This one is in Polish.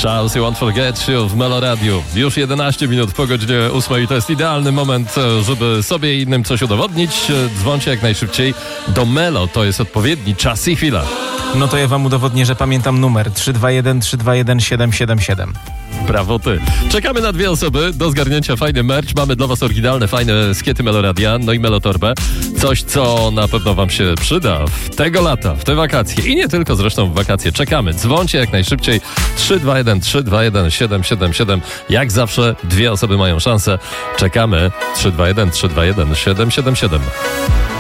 Charles, You Won't Forget You w Melo Radio. Już 11 minut po godzinie 8 i to jest idealny moment, żeby sobie i innym coś udowodnić. Dzwońcie jak najszybciej do Melo, to jest odpowiedni czas i chwila. No to ja wam udowodnię, że pamiętam numer 321 321 777. Brawo ty. Czekamy na 2 osoby do zgarnięcia fajny merch. Mamy dla was oryginalne, fajne skiety Meloradia, no i Melotorbę. Coś, co na pewno wam się przyda w tego lata, w te wakacje i nie tylko zresztą w wakacje. Czekamy. Dzwońcie jak najszybciej. 321 321 777. Jak zawsze 2 osoby mają szansę. Czekamy. 321 321 777.